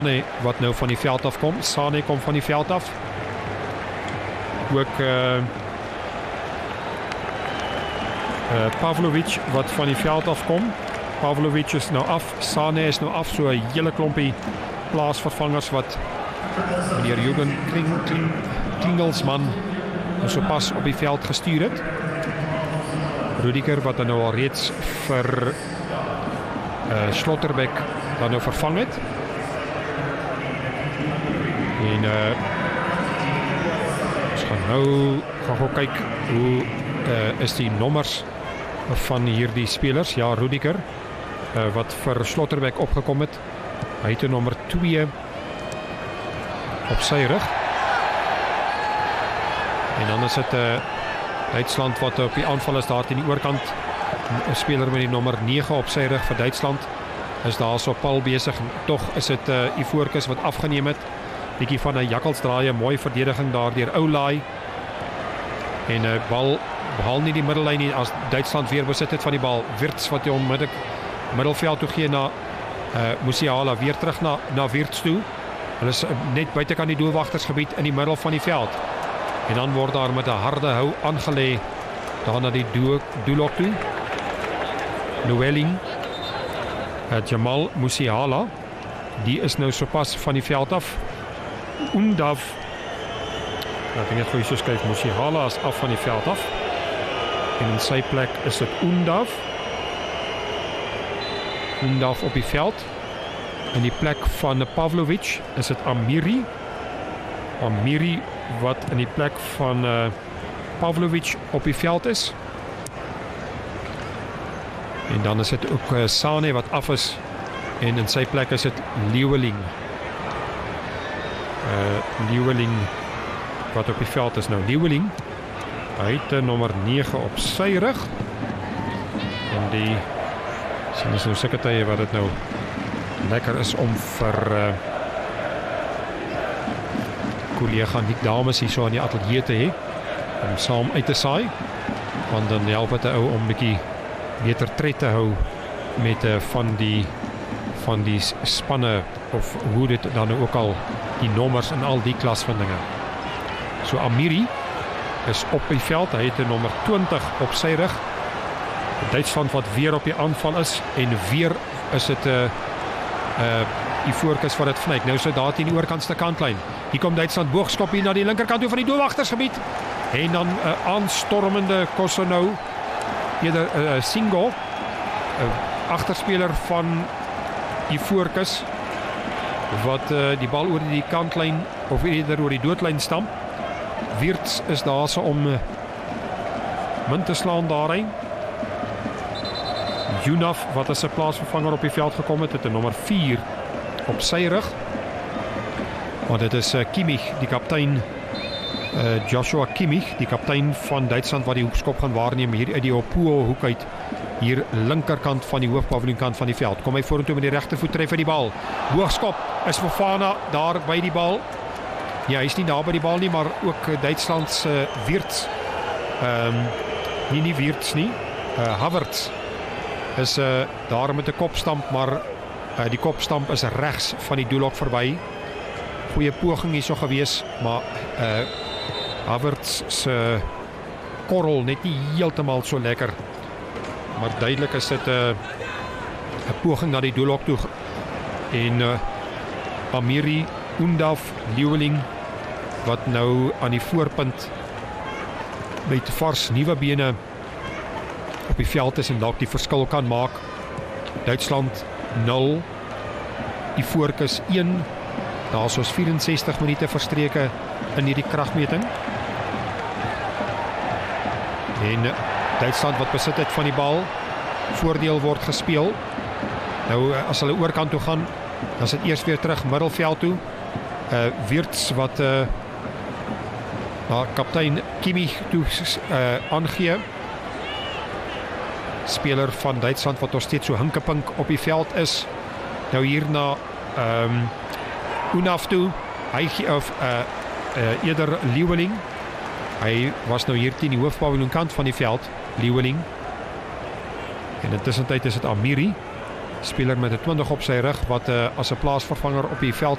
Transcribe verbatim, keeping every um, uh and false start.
Nee, wat nou van die veld af kom. Sane kom van die veld af. Ook uh, uh, Pavlovic wat van die veld af kom. Pavlovic is nou af, Sane is nou af, so 'n hele klompie plaasvervangers wat meneer Jürgen Kling, Kling, Klingelsman so pas op die veld gestuur het. Rudiger wat dan nou al reeds vir uh, Slotterbeck dan nou vervang het. En uh, ons gaan nou gaan gou kyk hoe uh, is die nommers van hierdie spelers. Ja, Rudiger uh, wat vir Slotterbeck opgekom het. Hy het 'n nommer twee op sy rug. En dan is dit 'n uh, Duitsland wat op die aanval is daar teen die oorkant. 'n Speler met die nommer nege op sy rug vir Duitsland. Is daar so Paul besig. Tog is dit 'n uh, Ivoorkes wat afgeneem het. Bietjie van 'n jakkalsdraai, 'n mooi verdediging daar deur Oulai. En 'n uh, bal behaal nie die middellyn nie as Duitsland weer besit het van die bal. Wirtz wat hy onmiddellik middelveld toe gee na uh, Musiala weer terug na na Wirtz toe. Hulle is uh, net buitekant die doelwagtersgebied in die middel van die veld. En dan word daar met 'n harde hou aangelê daar na die doelhok toe. Noeling, uh, Jamal Musiala, die is nou sopas van die veld af. Undav, ek dink net gou so kyk, Musiala is af van die veld af. En in sy plek is dit Undav. Undav op die veld. In die plek van Pavlovic is dit Amiri. Amiri wat in die plek van uh, Pavlovic op die veld is. En dan is dit ook uh, Sane wat af is. En in sy plek is dit Leeuweling. Uh, Leeuweling wat op die veld is nou. Leeuweling, hy het 'n nommer nege op sy rug. En die sien is nou sekretary wat dit nou lekker is om vir uh, kollega Nick Dames hier so aan die ateljee te hê om saam uit te saai, want dan help dit 'n ou om 'n bietjie beter tred te hou met uh, van die van die spanne of hoe dit dan nou ook al die nommers en al die klas van dinge. So Amiri is op die veld, hy het 'n nommer twintig op sy rug. Duitsland wat weer op die aanval is en weer is dit 'n uh, uh, Ivoorkes wat dit vnyk. Nou so daar teen die oorkantste kantlyn. Hier kom Duitsland boogskop hier na die linkerkant toe van die doelwagtersgebied. En dan 'n uh, aanstormende Kosonou, eerder 'n uh, Singo, 'n uh, agterspeler van Ivoorkes wat uh, die bal oor die kantlyn of eerder oor die doodlyn stamp. Wirtz is daar so om uh, min te slaan daarheen. Junaf wat as 'n plaasvervanger op die veld gekom het, het 'n nommer vier op sy rug. Want dit is uh, Kimmich, die kaptein uh, Joshua Kimmich, die kaptein van Duitsland wat die hoekskop gaan waarneem hier uit die Opuo hoek uit, hier linkerkant van die hoofpaviljoenkant van die veld. Kom hy vorentoe met die regtervoet, tref hy die bal. Hoogskop is Fofana daar by die bal. Ja, hy is nie daar by die bal nie, maar ook Duitsland se uh, Wirtz. Ehm um, nie nie Wirtz nie. Uh, Havertz is uh, daar met 'n kopstamp, maar uh, die kopstamp is regs van die doelhok verby. Goeie poging hier so gewees, maar uh, Havertz se korrel net nie heeltemal so lekker. Maar duidelik is dit 'n uh, 'n poging na die doelhok toe. En uh, Amiri, Undav, Leeuweling wat nou aan die voorpunt met vars nuwe bene op die veld is en dalk die verskil kan maak. Duitsland nul, Ivoorkes een. Daar is ons vyf-en-sestig minute verstreke in hierdie kragmeting. En Duitsland wat besit het van die bal, voordeel word gespeel. Nou as hulle oorkant toe gaan, dan is dit eers weer terug middelveld toe. Uh, Wirtz wat uh, na kaptein Kimmich toe uh, aangee. Speler van Duitsland wat nog steeds so hinkepink op die veld is. Nou hier na um, Unaf toe. Hy of uh, uh, eerder Leeuweling. Hy was nou hier teen die hoofpaviljoenkant van die veld, Leeuweling. En intussen tyd is dit Amiri, speler met 'n twintig op sy rug wat uh, as 'n plaasvervanger op die veld